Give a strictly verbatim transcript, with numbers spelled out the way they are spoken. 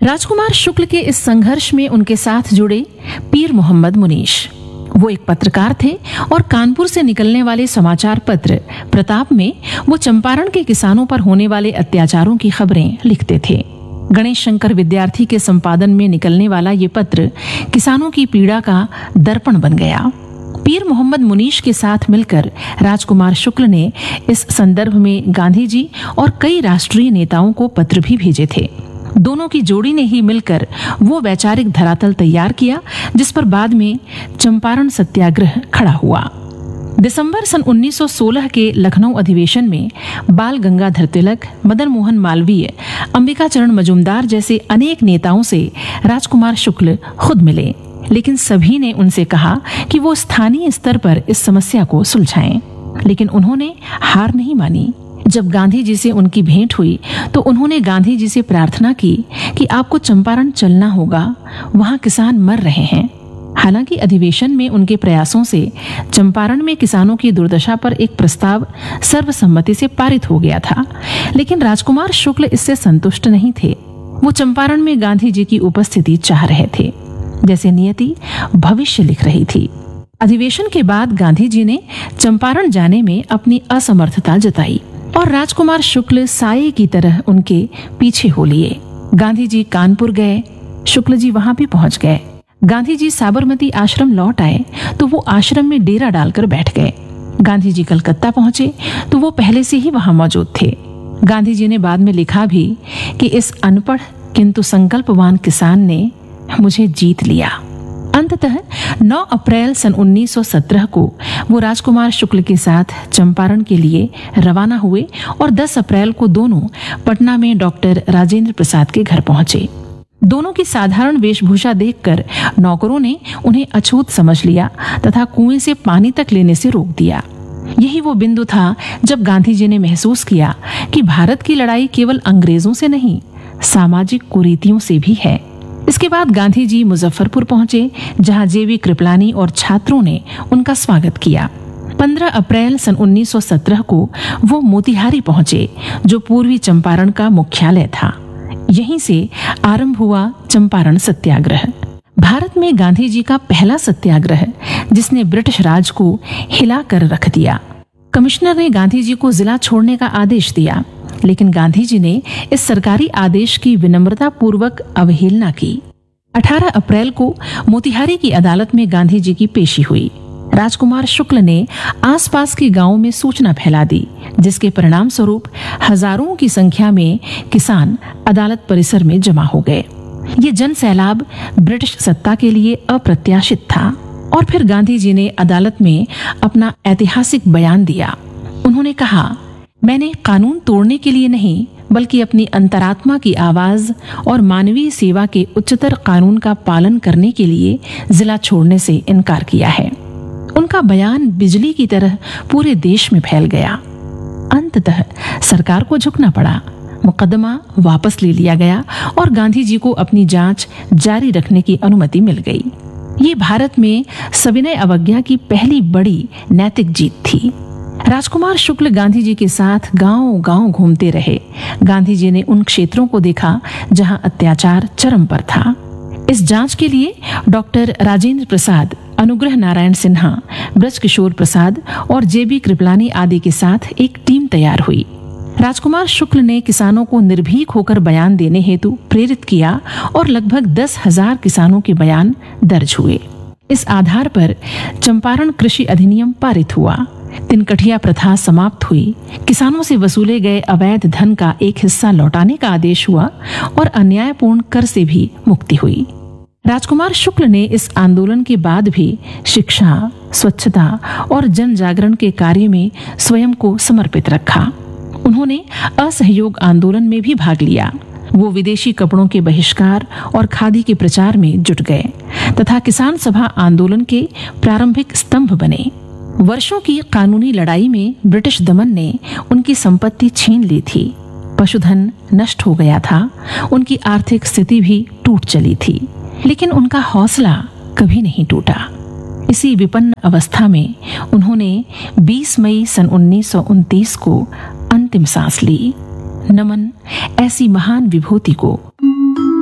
राजकुमार शुक्ल के इस संघर्ष में उनके साथ जुड़े पीर मोहम्मद मुनीश। वो एक पत्रकार थे और कानपुर से निकलने वाले समाचार पत्र प्रताप में वो चंपारण के किसानों पर होने वाले अत्याचारों की खबरें लिखते थे। गणेश शंकर विद्यार्थी के संपादन में निकलने वाला ये पत्र किसानों की पीड़ा का दर्पण बन गया। पीर मोहम्मद मुनीश के साथ मिलकर राजकुमार शुक्ल ने इस संदर्भ में गांधी जी और कई राष्ट्रीय नेताओं को पत्र भी भेजे थे। दोनों की जोड़ी ने ही मिलकर वो वैचारिक धरातल तैयार किया जिस पर बाद में चंपारण सत्याग्रह खड़ा हुआ। दिसंबर सन उन्नीस सौ सोलह के लखनऊ अधिवेशन में बाल गंगाधर तिलक, मदन मोहन मालवीय, अंबिका चरण मजूमदार जैसे अनेक नेताओं से राजकुमार शुक्ल खुद मिले, लेकिन सभी ने उनसे कहा कि वो स्थानीय स्तर पर इस समस्या को सुलझाएं। लेकिन उन्होंने हार नहीं मानी। जब गांधी जी से उनकी भेंट हुई तो उन्होंने गांधी जी से प्रार्थना की कि आपको चंपारण चलना होगा, वहां किसान मर रहे हैं। हालांकि अधिवेशन में उनके प्रयासों से चंपारण में किसानों की दुर्दशा पर एक प्रस्ताव सर्वसम्मति से पारित हो गया था, लेकिन राजकुमार शुक्ल इससे संतुष्ट नहीं थे। वो चंपारण में गांधी जी की उपस्थिति चाह रहे थे, जैसे नियति भविष्य लिख रही थी। अधिवेशन के बाद गांधी जी ने चंपारण जाने में अपनी असमर्थता जताई और राजकुमार शुक्ल साये की तरह उनके पीछे हो लिए। गांधी जी कानपुर गए, शुक्ल जी वहां भी पहुंच गए। गांधी जी साबरमती आश्रम लौट आए तो वो आश्रम में डेरा डालकर बैठ गए। गांधी जी कलकत्ता पहुंचे तो वो पहले से ही वहां मौजूद थे। गांधी जी ने बाद में लिखा भी कि इस अनपढ़ किंतु संकल्पवान किसान ने मुझे जीत लिया। अंततः नौ अप्रैल सन उन्नीस सौ सत्रह को वो राजकुमार शुक्ल के साथ चंपारण के लिए रवाना हुए और दस अप्रैल को दोनों पटना में डॉक्टर राजेंद्र प्रसाद के घर पहुंचे। दोनों की साधारण वेशभूषा देखकर नौकरों ने उन्हें अछूत समझ लिया तथा कुएं से पानी तक लेने से रोक दिया। यही वो बिंदु था जब गांधी जी ने महसूस किया कि भारत की लड़ाई केवल अंग्रेजों से नहीं, सामाजिक कुरीतियों से भी है। इसके बाद गांधी जी मुजफ्फरपुर पहुंचे, जहां जेवी कृपलानी और छात्रों ने उनका स्वागत किया। पंद्रह अप्रैल सन उन्नीस सौ सत्रह को वो मोतिहारी पहुंचे, जो पूर्वी चंपारण का मुख्यालय था। यहीं से आरंभ हुआ चंपारण सत्याग्रह, भारत में गांधी जी का पहला सत्याग्रह जिसने ब्रिटिश राज को हिला कर रख दिया। कमिश्नर ने गांधी जी को जिला छोड़ने का आदेश दिया, लेकिन गांधी जी ने इस सरकारी आदेश की विनम्रता पूर्वक अवहेलना की। अठारह अप्रैल को मोतिहारी की अदालत में गांधी जी की पेशी हुई। राजकुमार शुक्ल ने आसपास के गांवों में सूचना फैला दी, जिसके परिणाम स्वरूप हजारों की संख्या में किसान अदालत परिसर में जमा हो गए। ये जन सैलाब ब्रिटिश सत्ता के लिए अप्रत्याशित था। और फिर गांधी जी ने अदालत में अपना ऐतिहासिक बयान दिया। उन्होंने कहा, मैंने कानून तोड़ने के लिए नहीं, बल्कि अपनी अंतरात्मा की आवाज और मानवीय सेवा के उच्चतर कानून का पालन करने के लिए जिला छोड़ने से इनकार किया है। उनका बयान बिजली की तरह पूरे देश में फैल गया। अंततः सरकार को झुकना पड़ा, मुकदमा वापस ले लिया गया और गांधी जी को अपनी जांच जारी रखने की अनुमति मिल गई। ये भारत में सविनय अवज्ञा की पहली बड़ी नैतिक जीत थी। राजकुमार शुक्ल गांधी जी के साथ गांव-गांव घूमते रहे। गांधी जी ने उन क्षेत्रों को देखा जहां अत्याचार चरम पर था। इस जांच के लिए डॉक्टर राजेंद्र प्रसाद, अनुग्रह नारायण सिन्हा, ब्रजकिशोर प्रसाद और जेबी कृपलानी आदि के साथ एक टीम तैयार हुई। राजकुमार शुक्ल ने किसानों को निर्भीक होकर बयान देने हेतु प्रेरित किया और लगभग दस हजार किसानों के बयान दर्ज हुए। इस आधार पर चंपारण कृषि अधिनियम पारित हुआ। तिनकठिया प्रथा समाप्त हुई। किसानों से वसूले गए अवैध धन का एक हिस्सा लौटाने का आदेश हुआ और अन्यायपूर्ण कर से भी मुक्ति हुई। राजकुमार शुक्ल ने इस आंदोलन के बाद भी शिक्षा, स्वच्छता और जन जागरण के कार्य में स्वयं को समर्पित रखा। उन्होंने असहयोग आंदोलन में भी भाग लिया। वो विदेशी कपड़ों के बहिष्कार और खादी के प्रचार में जुट गए तथा किसान सभा आंदोलन के प्रारंभिक स्तंभ बने। वर्षों की कानूनी लड़ाई में ब्रिटिश दमन ने उनकी संपत्ति छीन ली थी। पशुधन नष्ट हो गया था। उनकी आर्थिक स्थिति भी टूट चली थी, लेकिन उनका हौसला कभी नहीं टूटा। इसी विपन्न अवस्था में उन्होंने बीस मई सन उन्नीस सौ उनतीस को अंतिम सांस ली। नमन ऐसी महान विभूति को